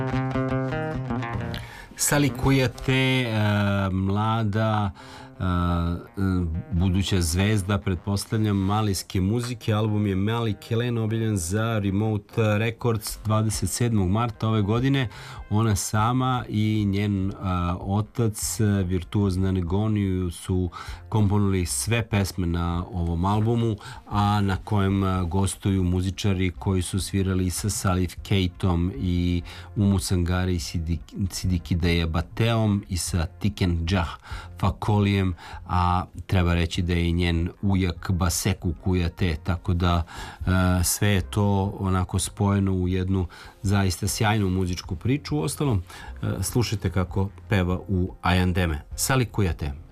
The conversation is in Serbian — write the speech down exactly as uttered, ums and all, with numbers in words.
Sally Kuyate, uh, mlada uh, buduća zvezda, pretpostavljam, malijske muzike. Album je Mali Kelen, objavljen za Remote Records dvadeset sedmog marta ove godine. Ona sama i njen uh, otac, virtuoz na Negoniju, su komponovali sve pesme na ovom albumu, a na kojem uh, gostuju muzičari koji su svirali sa Salif Keitom i Umu Sangari i Sidiki Deja Bateom i sa Tiken Jah Fakolijem, a treba reći da je i njen ujak Baseku Kuyate, tako da uh, sve je to onako spojeno u jednu zaista sjajnu muzičku priču. U ostalom, uh, slušajte kako peva u Ayandeme. Sally Kuyate.